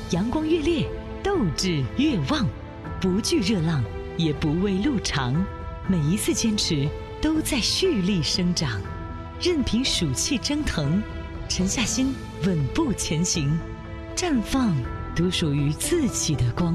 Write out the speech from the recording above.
阳光越烈，斗志越旺，不惧热浪，也不畏路长。每一次坚持都在蓄力生长，任凭暑气蒸腾，沉下心稳步前行，绽放独属于自己的光。